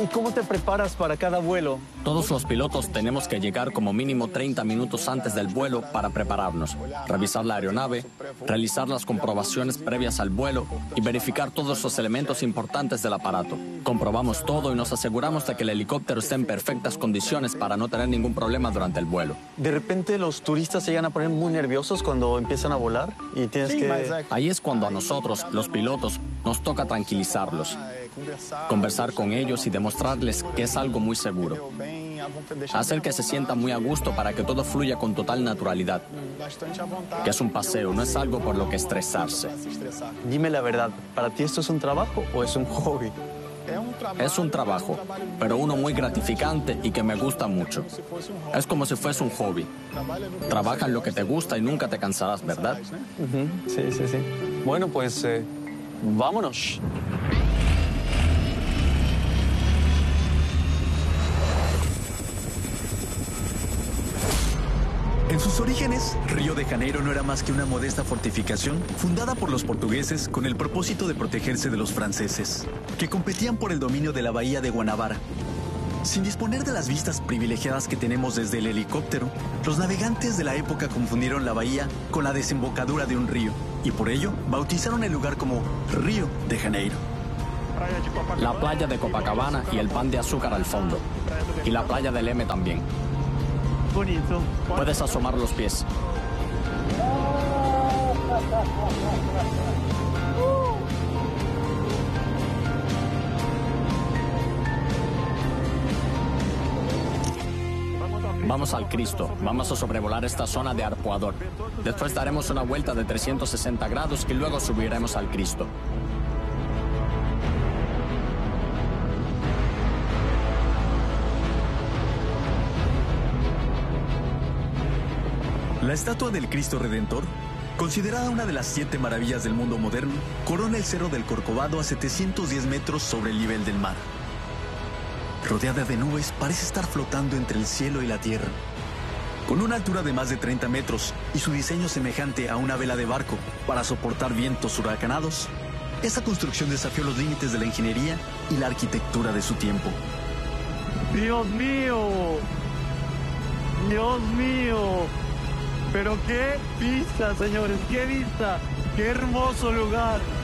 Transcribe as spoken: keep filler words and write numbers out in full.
¿Y cómo te preparas para cada vuelo? Todos los pilotos tenemos que llegar como mínimo treinta minutos antes del vuelo para prepararnos, revisar la aeronave, realizar las comprobaciones previas al vuelo y verificar todos los elementos importantes del aparato. Comprobamos todo y nos aseguramos de que el helicóptero esté en perfectas condiciones para no tener ningún problema durante el vuelo. De repente los turistas se llegan a poner muy nerviosos cuando empiezan a volar y tienes que... Ahí es cuando a nosotros, los pilotos, nos toca tranquilizarlos, conversar con ellos y demostrarles que es algo muy seguro. Hacer que se sientan muy a gusto para que todo fluya con total naturalidad. Que es un paseo, no es algo por lo que estresarse. Dime la verdad, ¿para ti esto es un trabajo o es un hobby? Es un trabajo, pero uno muy gratificante y que me gusta mucho. Es como si fuese un hobby. Trabaja en lo que te gusta y nunca te cansarás, ¿verdad? Uh-huh. Sí, sí, sí. Bueno, pues eh, vámonos. En sus orígenes, Río de Janeiro no era más que una modesta fortificación fundada por los portugueses con el propósito de protegerse de los franceses, que competían por el dominio de la bahía de Guanabara. Sin disponer de las vistas privilegiadas que tenemos desde el helicóptero, los navegantes de la época confundieron la bahía con la desembocadura de un río, y por ello bautizaron el lugar como Río de Janeiro. La playa de Copacabana y el pan de azúcar al fondo, y la playa del M también. Bonito. Puedes asomar los pies. Vamos al Cristo. Vamos a sobrevolar esta zona de Arpoador. Después daremos una vuelta de trescientos sesenta grados y luego subiremos al Cristo. La estatua del Cristo Redentor, considerada una de las siete maravillas del mundo moderno, corona el Cerro del Corcovado a setecientos diez metros sobre el nivel del mar. Rodeada de nubes, parece estar flotando entre el cielo y la tierra. Con una altura de más de treinta metros y su diseño semejante a una vela de barco para soportar vientos huracanados, esta construcción desafió los límites de la ingeniería y la arquitectura de su tiempo. ¡Dios mío! ¡Dios mío! Pero qué vista, señores, qué vista, qué hermoso lugar.